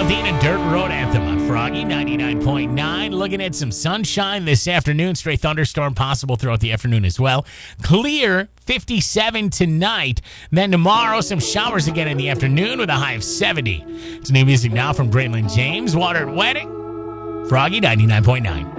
Aldina Dirt Road Anthem on Froggy 99.9. Looking at some sunshine this afternoon. Stray thunderstorm possible throughout the afternoon as well. Clear 57 tonight. Then tomorrow, some showers again in the afternoon with a high of 70. It's new music now from Braylon James. Watered Wedding. Froggy 99.9.